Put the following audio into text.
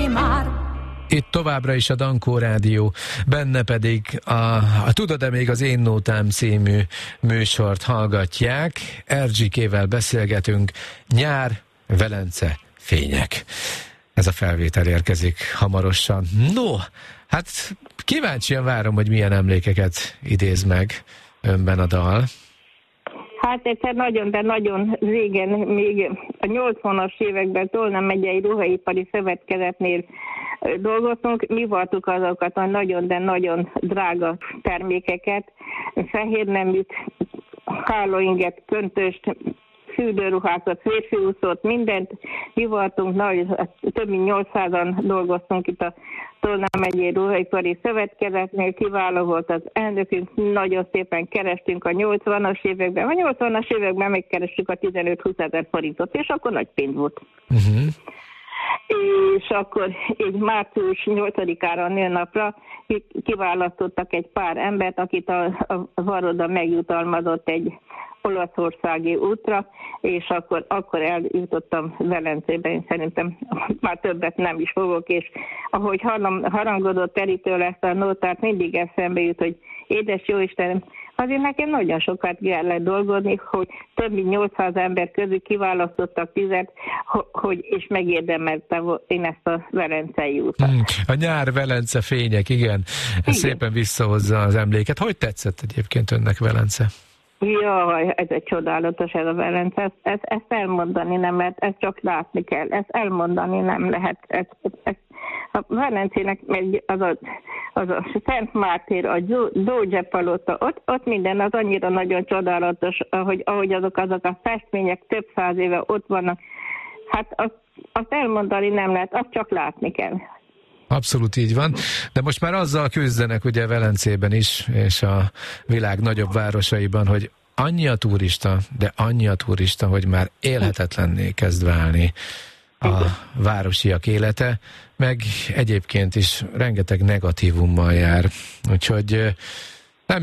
már. Itt továbbra is a Dankó Rádió, benne pedig a Tudod-e még az Én Nótám című műsort hallgatják. Erzsikével beszélgetünk, nyár, Velence, fények. Ez a felvétel érkezik hamarosan. No, hát kíváncsian várom, hogy milyen emlékeket idéz meg önben a dal. Hát egyszer nagyon, de nagyon régen, még a 80-as években Tolna megyei ruhaipari szövetkezetnél dolgoztunk, mi voltuk azokat a nagyon, de nagyon drága termékeket, fehérneműt, hálóinget, köntöst, fürdőruhákat, férfiúszót, mindent. Mi voltunk, több mint 800-an dolgoztunk itt a Tolna megyei ruhaipari szövetkezetnél, kiváló volt az elnökünk, nagyon szépen kerestünk a 80-as években. A 80-as években megkerestük a 15-20 ezer forintot, és akkor nagy pénz volt. Uh-huh. És akkor így március 8-ára a nőnapra kiválasztottak egy pár embert, akit a Varoda megjutalmazott egy olaszországi útra, és akkor eljutottam Velencébe, én szerintem már többet nem is fogok, és ahogy harangodott Teritől ezt a nótát, mindig eszembe jut, hogy édes jóistenem, azért nekem nagyon sokat kellett dolgozni, hogy több mint 800 ember közül kiválasztottak 10, és megérdemeltem én ezt a velencei útat. A nyár, Velence, fények, igen. Ez szépen visszahozza az emléket. Hogy tetszett egyébként önnek Velence? Jaj, ez egy csodálatos ez a Velence. Ezt elmondani nem lehet, ezt csak látni kell. Ezt elmondani nem lehet. A Velencének az a Szent Mártér, a Dózse palota, ott minden az annyira nagyon csodálatos, ahogy azok a festmények több száz éve ott vannak. Hát azt elmondani nem lehet, azt csak látni kell. Abszolút így van, de most már azzal küzdenek ugye Velencében is, és a világ nagyobb városaiban, hogy annyi a turista, hogy már élhetetlenné kezd válni a városiak élete, meg egyébként is rengeteg negatívummal jár. Úgyhogy